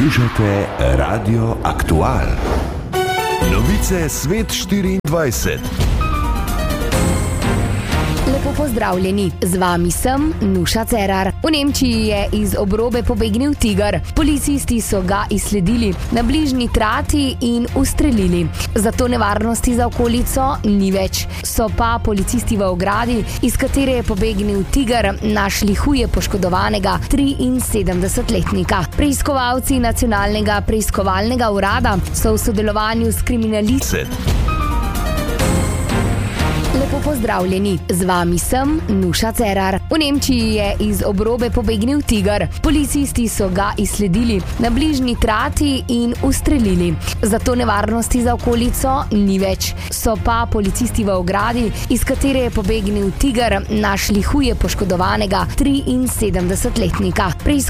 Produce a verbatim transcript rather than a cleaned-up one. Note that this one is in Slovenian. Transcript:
Poslušate Radio Aktual. Novice Svet štiriindvajset. Lepo pozdravljeni, z vami sem Nuša Cerar. V Nemčiji je iz obrobe pobegnil tiger. Policisti so ga izsledili na bližnji trati in ustrelili. Zato nevarnosti za okolico ni več. So pa policisti v ogradi, iz katere je pobegnil tiger, našli huje poškodovanega triinsedemdesetletnika. Preiskovalci Nacionalnega preiskovalnega urada so v sodelovanju s kriminalisti. Lepo pozdravljeni, z vami sem Nuša Cerar. V Nemčiji je iz obrobe pobegnil tiger. Policisti so ga izsledili na bližnji trati in ustrelili. Zato nevarnosti za okolico ni več. So pa policisti v ogradi, iz katere je pobegnil tiger, našli huje poškodovanega triinsedemdesetletnika.